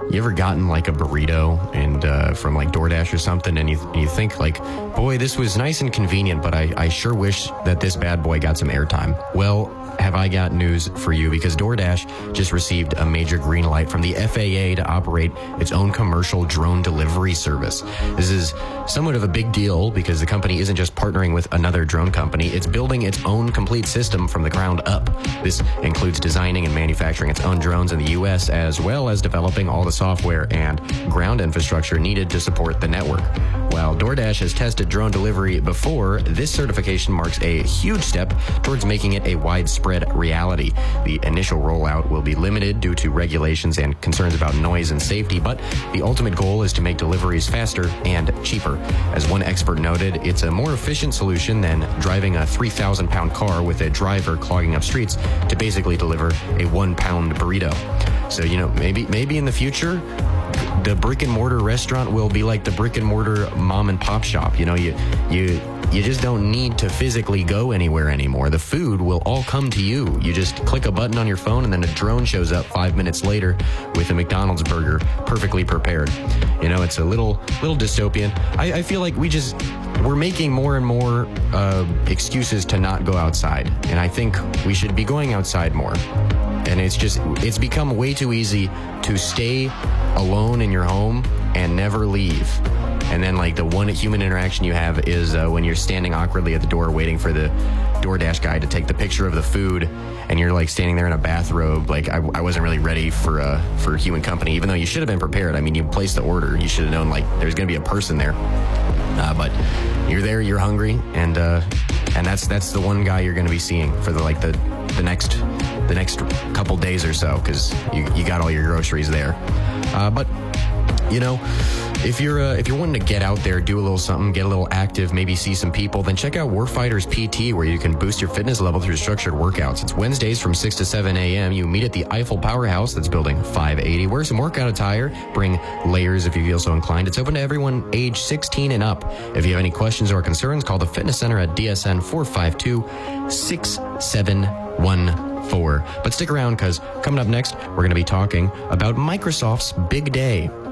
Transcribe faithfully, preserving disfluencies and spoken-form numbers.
you ever gotten like a burrito and uh, from like DoorDash or something, and you and you think like, boy, this was nice and convenient, but I, I sure wish that this bad boy got some airtime. Well, have I got news for you, because DoorDash just received a major green light from the F A A to operate its own commercial drone delivery service. This is somewhat of a big deal because the company isn't just partnering with another drone company, it's building its own complete system from the ground up. This includes designing and manufacturing its own drones in the U S, as well as developing all the software and ground infrastructure needed to support the network. While DoorDash has tested drone delivery before, this certification marks a huge step towards making it a widespread reality. The initial rollout will be limited due to regulations and concerns about noise and safety, but the ultimate goal is to make deliveries faster and cheaper. As one expert noted, it's a more efficient solution than driving a three thousand pound car with a driver clogging up streets to basically deliver a one pound burrito. So, you know, maybe maybe in the future, the brick and mortar restaurant will be like the brick and mortar mom and pop shop. You know, you you you just don't need to physically go anywhere anymore. The food will all come to you. You just click a button on your phone and then a drone shows up five minutes later with a McDonald's burger perfectly prepared. You know, it's a little little dystopian. I, I feel like we just we're making more and more uh, excuses to not go outside, and I think we should be going outside more. And it's just, it's become way too easy to stay alone in your home and never leave. And then like the one human interaction you have is uh, when you're standing awkwardly at the door waiting for the DoorDash guy to take the picture of the food, and you're like standing there in a bathrobe. Like I, I wasn't really ready for uh, for human company, even though you should have been prepared. I mean, you placed the order. You should have known like there's going to be a person there. Uh, but you're there, you're hungry, and uh, and that's that's the one guy you're going to be seeing for the like the the next the next couple days or so, because you you got all your groceries there. Uh, but you know, if you're uh, if you're wanting to get out there, do a little something, get a little active, maybe see some people, then check out Warfighters P T, where you can boost your fitness level through structured workouts. It's Wednesdays from six to seven a.m. You meet at the Eiffel Powerhouse that's building five eighty. Wear some workout attire, bring layers if you feel so inclined. It's open to everyone age sixteen and up. If you have any questions or concerns, call the fitness center at D S N four five two, six seven one four. But stick around, because coming up next, we're going to be talking about Microsoft's big day.